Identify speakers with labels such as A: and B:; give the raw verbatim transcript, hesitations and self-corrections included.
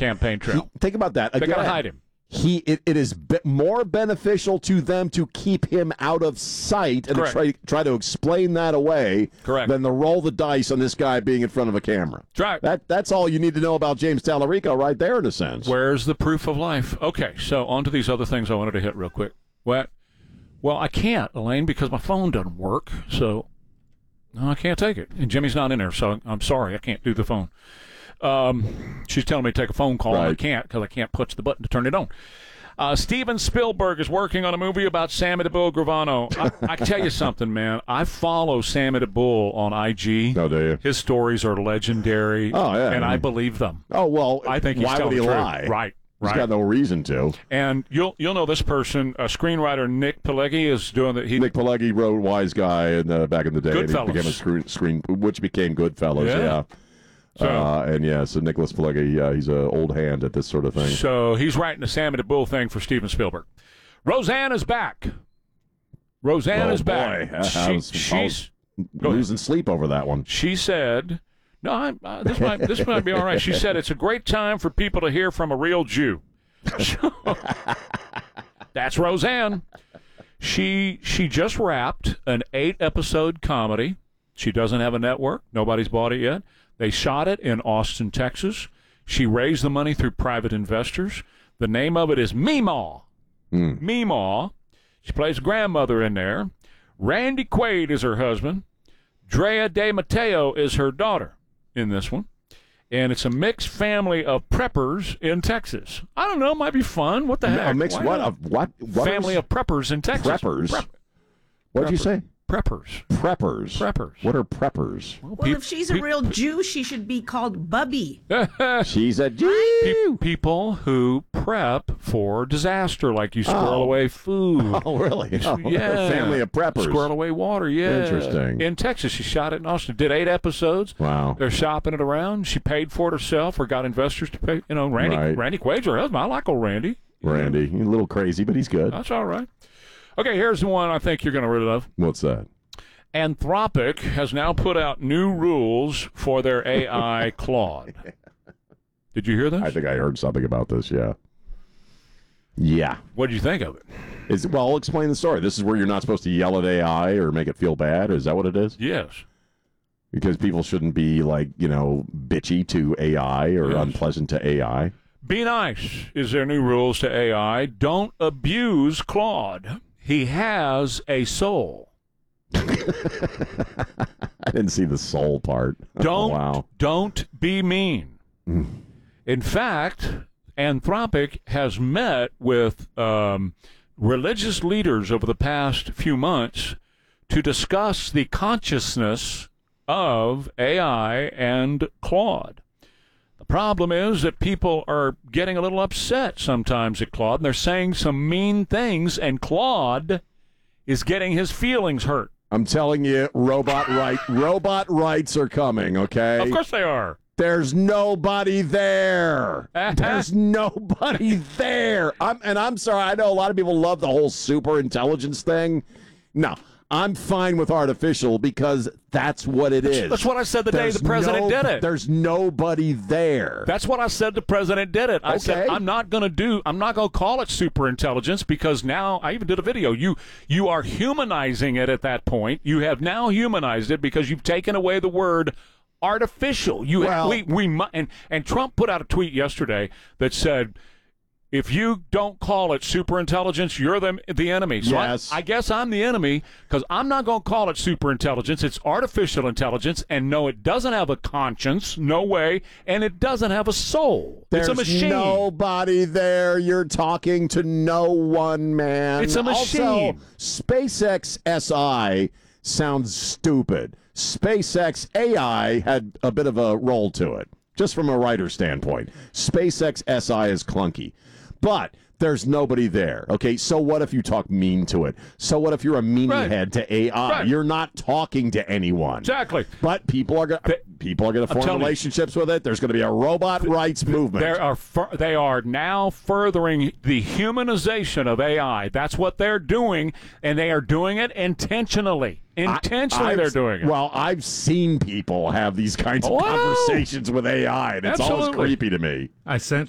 A: campaign trail.
B: He, think about that.
A: They
B: Again,
A: got to hide him.
B: He it, it is be- more beneficial to them to keep him out of sight and to try, try to explain that away
A: Correct.
B: than to roll the dice on this guy being in front of a camera.
A: That's right.
B: That that's all you need to know about James Tallarico right there, in a sense.
A: Where's the proof of life? Okay, so on to these other things I wanted to hit real quick. What? Well, I can't, Elaine, because my phone doesn't work. So no, I can't take it. And Jimmy's not in there, so I'm sorry, I can't do the phone. Um, she's telling me to take a phone call,
B: right.
A: and I can't because I can't push the button to turn it on. Uh, Steven Spielberg is working on a movie about Sammy the Bull Gravano. I, I can tell you something, man. I follow Sammy the Bull on I G.
B: Oh, do you?
A: His stories are legendary.
B: Oh, yeah.
A: And I believe them.
B: Oh, well,
A: I think he's
B: why would
A: telling
B: he
A: the truth.
B: lie?
A: Right.
B: He's
A: Right.
B: got no reason to.
A: And you'll you'll know this person, uh, screenwriter Nick Pileggi is doing that. He
B: Nick Pileggi wrote Wise Guy in, uh, back in the day. And he
A: Goodfellas.
B: became a screen, screen, which became Goodfellas,
A: Yeah.
B: yeah.
A: So-
B: uh, and yeah, so Nicholas Pileggi, uh, he's an old hand at this sort of thing.
A: So he's writing the Sammy the Bull thing for Steven Spielberg. Roseanne is back. Roseanne
B: Oh,
A: is back.
B: boy. I
A: She,
B: was- I
A: she's
B: was losing sleep over that one.
A: she said, "No, I, uh, this might this might be all right." She said, "It's a great time for people to hear from a real Jew." That's Roseanne. She she just wrapped an eight episode comedy. She doesn't have a network. Nobody's bought it yet. They shot it in Austin, Texas. She raised the money through private investors. The name of it is Meemaw.
B: Mm.
A: Meemaw. She plays grandmother in there. Randy Quaid is her husband. Drea De Matteo is her daughter in this one. And it's a mixed family of preppers in Texas. I don't know. Might be fun. What the heck?
B: A mixed
A: Why
B: what?
A: not?
B: Of what? what
A: Family
B: is-
A: of preppers in Texas.
B: Preppers?
A: Prep-
B: What'd you say?
A: Preppers.
B: Preppers.
A: Preppers.
B: What are preppers?
A: Well,
C: Well,
A: peop-
C: if she's a
A: peop-
C: real Jew, she should be called Bubby.
B: She's a
A: pe-
B: Jew.
A: people who prep for disaster, like you squirrel
B: Oh.
A: away food.
B: Oh, really? Oh,
A: Yeah.
B: Family of preppers.
A: Squirrel away water, yeah.
B: Interesting.
A: In Texas, she shot it in Austin. Did eight episodes.
B: Wow.
A: They're shopping it around. She paid for it herself or got investors to pay. You know, Randy
B: Right.
A: Randy Quaid's her husband. I like old Randy.
B: Randy. He's a little crazy, but he's good.
A: That's all right. Okay, here's the one I think you're going to really love.
B: What's that?
A: Anthropic has now put out new rules for their A I Claude. Did you hear this?
B: I think I heard something about this, yeah. Yeah.
A: What did you think of it?
B: Is Well, explain the story. This is where you're not supposed to yell at A I or make it feel bad? Is that what it is?
A: Yes.
B: Because people shouldn't be, like, you know, bitchy to A I or
A: Yes.
B: unpleasant to A I.
A: Be nice is their new rules to A I. Don't abuse Claude. He has a soul.
B: I didn't see the soul part. Oh,
A: Don't
B: wow.
A: don't be mean. In fact, Anthropic has met with um, religious leaders over the past few months to discuss the consciousness of A I and Claude. The problem is that people are getting a little upset sometimes at Claude, and they're saying some mean things, and Claude is getting his feelings hurt.
B: I'm telling you, robot right, robot rights are coming, okay?
A: Of course they are.
B: There's nobody there. There's nobody there. I'm, and I'm sorry, I know a lot of people love the whole super intelligence thing. No, I'm fine with artificial because that's what it is.
A: That's what I said the day
B: There's
A: the president
B: no-
A: did it.
B: There's nobody there.
A: That's what I said the president did it. I said,
B: Okay.
A: I'm not going to do, I'm not going to call it super intelligence because now, I even did a video. You you are humanizing it at that point. You have now humanized it because you've taken away the word artificial. You
B: Well-
A: we we mu- and and Trump put out a tweet yesterday that said, if you don't call it super intelligence, you're the the enemy. So I-
B: Yes.
A: I, guess I'm the enemy because I'm not going to call it super intelligence. It's artificial intelligence, and no, it doesn't have a conscience, no way, and it doesn't have a soul.
B: There's
A: it's a machine.
B: nobody there. You're talking to no one, man.
A: It's a machine.
B: Also, SpaceX S I sounds stupid. SpaceX A I had a bit of a roll to it, just from a writer standpoint. SpaceX S I is clunky. But there's nobody there. Okay, so what if you talk mean to it? So what if you're a meanie
A: Right.
B: head to A I?
A: Right.
B: You're not talking to anyone.
A: Exactly.
B: But people are going people are going to form
A: telling you.
B: relationships with it. There's going to be a robot rights movement.
A: They are fur- they are now furthering the humanization of A I. That's what they're doing, and they are doing it intentionally. Intentionally,
B: I've-
A: they're doing it.
B: Well, I've seen people have these kinds of
A: Wow.
B: conversations with A I, and it's always
A: Absolutely.
B: creepy to me.
D: I sent